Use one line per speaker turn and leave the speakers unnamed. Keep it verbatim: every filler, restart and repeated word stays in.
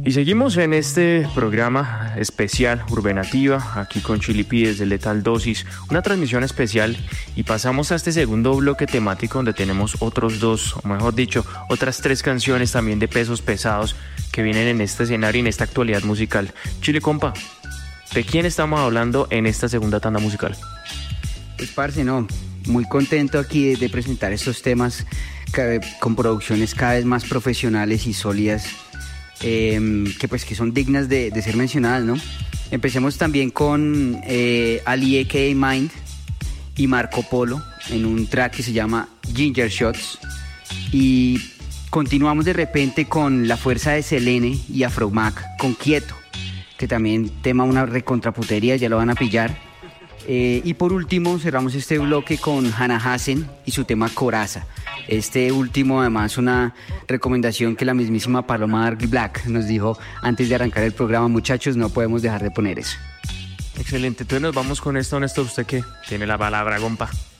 Y seguimos en este programa especial Urbenativa, aquí con Chilipi desde Lethal Dosis, una transmisión especial, y pasamos a este segundo bloque temático donde tenemos otros dos, o mejor dicho, otras tres canciones también de pesos pesados que vienen en este escenario y en esta actualidad musical. Chile, compa, ¿de quién estamos hablando en esta segunda tanda musical?
Pues, parce, no, muy contento aquí de, de presentar estos temas que, con producciones cada vez más profesionales y sólidas. Eh, que pues que son dignas de, de ser mencionadas, ¿no? Empecemos también con eh, Ali a k a. Mind y Marco Polo en un track que se llama Ginger Shots, y continuamos de repente con La Fuerza de Selene y Afromac con Quieto, que también tema una recontraputería, ya lo van a pillar. Eh, y por último cerramos este bloque con Hannah Hassen y su tema Coraza. Este último, además, una recomendación que la mismísima Paloma Dark Black nos dijo antes de arrancar el programa: muchachos, no podemos dejar de poner eso.
Excelente, entonces nos vamos con esto, Néstor. ¿Usted qué? Tiene la palabra, compa.